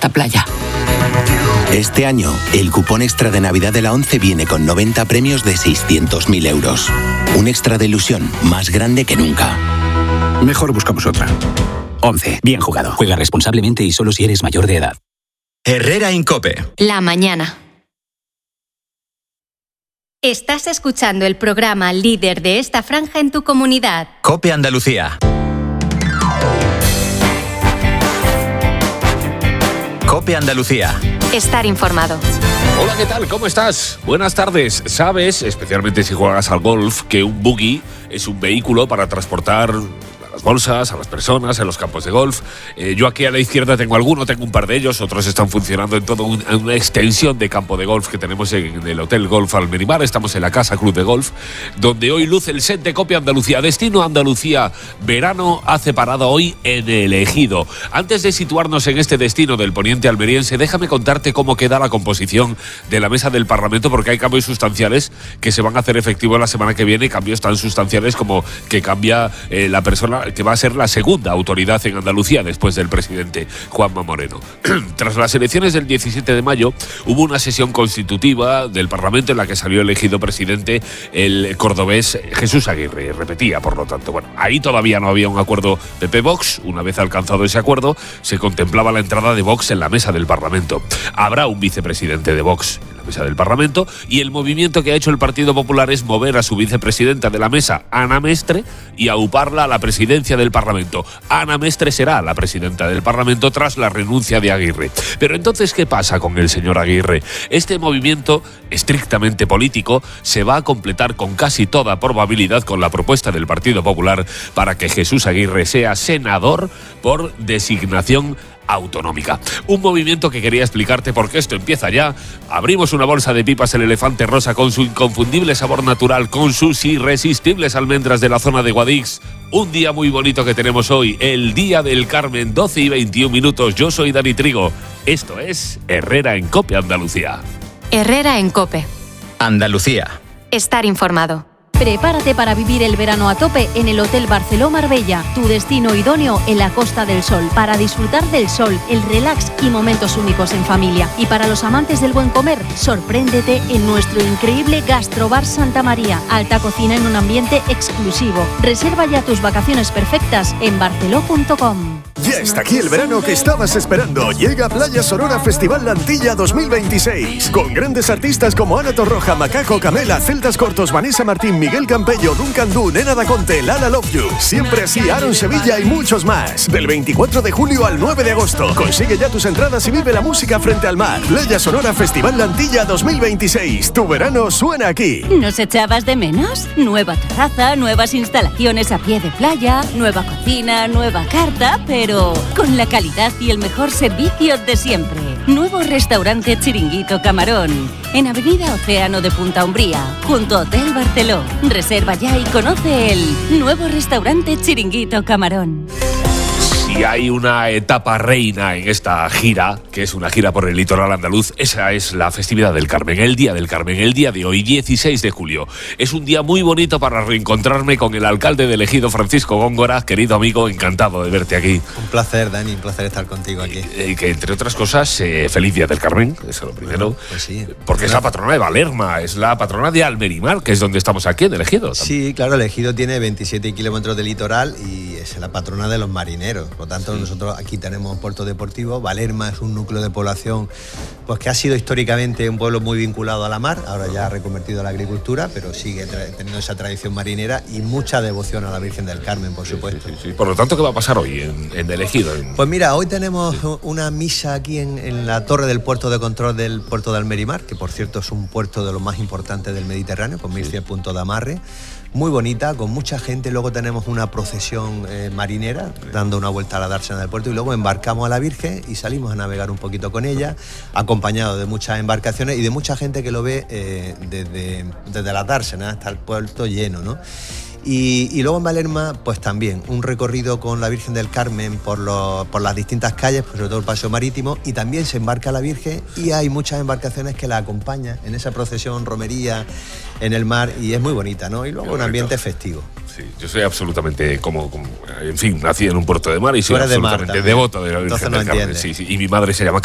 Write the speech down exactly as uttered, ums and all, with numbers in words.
esta playa. Este año, el cupón extra de Navidad de la ONCE viene con noventa premios de seiscientos mil euros. Un extra de ilusión más grande que nunca. Mejor buscamos otra. ONCE. Bien jugado. Juega responsablemente y solo si eres mayor de edad. Herrera Incope. La mañana. Estás escuchando el programa líder de esta franja en tu comunidad. COPE Andalucía. COPE Andalucía. Estar informado. Hola, ¿qué tal? ¿Cómo estás? Buenas tardes. Sabes, especialmente si juegas al golf, que un buggy es un vehículo para transportar a las bolsas, a las personas, en los campos de golf. Eh, yo aquí a la izquierda tengo alguno, tengo un par de ellos, otros están funcionando en toda un, una extensión de campo de golf que tenemos en el Hotel Golf Almerimar. Estamos en la Casa Club de Golf, donde hoy luce el set de COPE Andalucía. Destino Andalucía Verano hace parada hoy en El Ejido. Antes de situarnos en este destino del poniente almeriense, déjame contarte cómo queda la composición de la mesa del Parlamento, porque hay cambios sustanciales que se van a hacer efectivos la semana que viene, cambios tan sustanciales como que cambia eh, la persona que va a ser la segunda autoridad en Andalucía después del presidente Juanma Moreno. Tras las elecciones del diecisiete de mayo hubo una sesión constitutiva del Parlamento en la que salió elegido presidente el cordobés Jesús Aguirre. Repetía, por lo tanto. Bueno, ahí todavía no había un acuerdo P P-Vox. Una vez alcanzado ese acuerdo, se contemplaba la entrada de Vox en la mesa del Parlamento. Habrá un vicepresidente de Vox en la mesa del Parlamento y el movimiento que ha hecho el Partido Popular es mover a su vicepresidenta de la mesa, Ana Mestre, y auparla a la presidencia del Parlamento. Ana Mestre será la presidenta del Parlamento tras la renuncia de Aguirre. Pero entonces, ¿qué pasa con el señor Aguirre? Este movimiento estrictamente político se va a completar con casi toda probabilidad con la propuesta del Partido Popular para que Jesús Aguirre sea senador por designación autonómica. Un movimiento que quería explicarte porque esto empieza ya. Abrimos una bolsa de pipas El Elefante Rosa con su inconfundible sabor natural, con sus irresistibles almendras de la zona de Guadix. Un día muy bonito que tenemos hoy, el Día del Carmen, doce y veintiún minutos. Yo soy Dani Trigo. Esto es Herrera en COPE Andalucía. Herrera en COPE Andalucía. Estar informado. Prepárate para vivir el verano a tope en el Hotel Barceló Marbella, tu destino idóneo en la Costa del Sol, para disfrutar del sol, el relax y momentos únicos en familia. Y para los amantes del buen comer, sorpréndete en nuestro increíble Gastrobar Santa María, alta cocina en un ambiente exclusivo. Reserva ya tus vacaciones perfectas en barceló punto com. Ya está aquí el verano que estabas esperando. Llega Playa Sonora Festival Lantilla dos mil veintiséis. Con grandes artistas como Ana Torroja, Macaco, Camela, Celtas Cortos, Vanessa Martín, Miguel Campello, Duncan Du, Nena Daconte, Lala Love You. Siempre así, Aaron Sevilla y muchos más. Del veinticuatro de julio al nueve de agosto. Consigue ya tus entradas y vive la música frente al mar. Playa Sonora Festival Lantilla dos mil veintiséis. Tu verano suena aquí. ¿Nos echabas de menos? Nueva terraza, nuevas instalaciones a pie de playa, nueva cocina, nueva carta, pero con la calidad y el mejor servicio de siempre. Nuevo restaurante Chiringuito Camarón, en Avenida Océano de Punta Umbría, junto a Hotel Barceló. Reserva ya y conoce el nuevo restaurante Chiringuito Camarón. Si hay una etapa reina en esta gira, que es una gira por el litoral andaluz, esa es la festividad del Carmen, el Día del Carmen, el día de hoy, dieciséis de julio. Es un día muy bonito para reencontrarme con el alcalde del Ejido, Francisco Góngora. Querido amigo, encantado de verte aquí. Un placer, Dani, un placer estar contigo aquí. Y, y que, entre otras cosas, eh, feliz Día del Carmen, eso es lo primero. Bueno, pues sí. Porque es la patrona de Valerma, es la patrona de Almerimar, que es donde estamos aquí, en el Ejido. Sí, claro, el Ejido tiene veintisiete kilómetros de litoral y es la patrona de los marineros. Por lo tanto, sí. Nosotros aquí tenemos un puerto deportivo. Valerma es un núcleo de población pues que ha sido históricamente un pueblo muy vinculado a la mar, ahora ya reconvertido a la agricultura, pero sigue tra- teniendo esa tradición marinera y mucha devoción a la Virgen del Carmen, por supuesto. Sí, sí, sí. Por lo tanto, ¿qué va a pasar hoy en, en el Ejido? En... Pues mira, hoy tenemos una misa aquí en, en la torre del puerto de control del puerto de Almerimar, que por cierto es un puerto de los más importantes del Mediterráneo, con mil cien sí. puntos de amarre. Muy bonita, con mucha gente. Luego tenemos una procesión eh, marinera dando una vuelta a la dársena del puerto y luego embarcamos a la Virgen y salimos a navegar un poquito con ella, acompañado de muchas embarcaciones y de mucha gente que lo ve eh, desde, desde la dársena hasta el puerto lleno, ¿no? Y, y luego en Valerma, pues también un recorrido con la Virgen del Carmen por, los, por las distintas calles, pues sobre todo el paseo marítimo, y también se embarca la Virgen y hay muchas embarcaciones que la acompañan en esa procesión, romería, en el mar, y es muy bonita, ¿no? Y luego un ambiente festivo. Sí, yo soy absolutamente como, como, en fin, nací en un puerto de mar y soy absolutamente de mar, devoto de la Virgen del Carmen. Sí, sí, y mi madre se llama